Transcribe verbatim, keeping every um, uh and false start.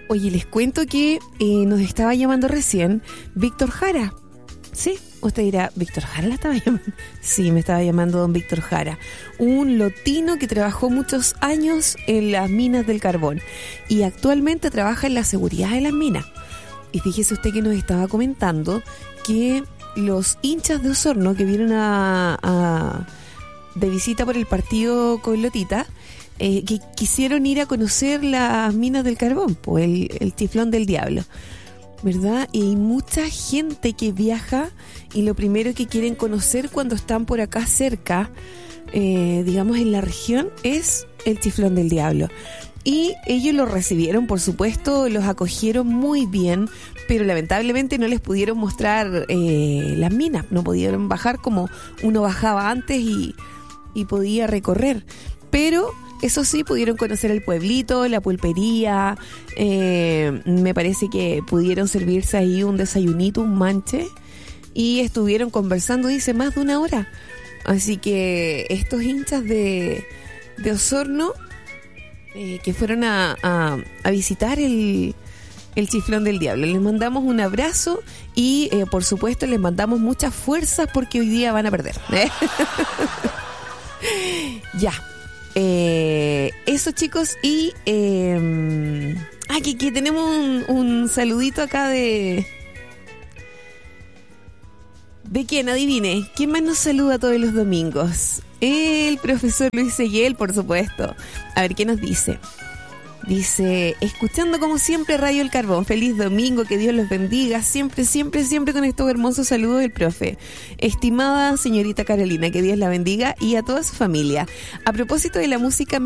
Oye, les cuento que eh, nos estaba llamando recién Víctor Jara. Sí, usted dirá, ¿Víctor Jara la estaba llamando? Sí, me estaba llamando don Víctor Jara, un lotino que trabajó muchos años en las minas del carbón y actualmente trabaja en la seguridad de las minas. Y fíjese usted que nos estaba comentando que los hinchas de Osorno que vienen a, a de visita por el partido con Lotita, eh, que quisieron ir a conocer las minas del carbón, pues el, el Chiflón del Diablo, ¿verdad? Y hay mucha gente que viaja y lo primero que quieren conocer cuando están por acá cerca, eh, digamos en la región, es el Chiflón del Diablo. Y ellos lo recibieron, por supuesto, los acogieron muy bien, pero lamentablemente no les pudieron mostrar eh, las minas, no pudieron bajar como uno bajaba antes y, y podía recorrer. Pero eso sí, pudieron conocer el pueblito, la pulpería, eh, me parece que pudieron servirse ahí un desayunito, un manche, y estuvieron conversando, dice, más de una hora. Así que estos hinchas de, de Osorno, eh, que fueron a, a, a visitar el, el Chiflón del Diablo, les mandamos un abrazo y eh, por supuesto les mandamos muchas fuerzas porque hoy día van a perder, ¿eh? Ya. Eh, eso, chicos, y eh, aquí, aquí tenemos un, un saludito acá de ¿de quién? Adivine, ¿quién más nos saluda todos los domingos? El profesor Luis Seguel, por supuesto. A ver, ¿qué nos dice? Dice, escuchando como siempre Radio El Carbón, feliz domingo, que Dios los bendiga, siempre, siempre, siempre con estos hermosos saludos del profe. Estimada señorita Carolina, que Dios la bendiga y a toda su familia. A propósito de la música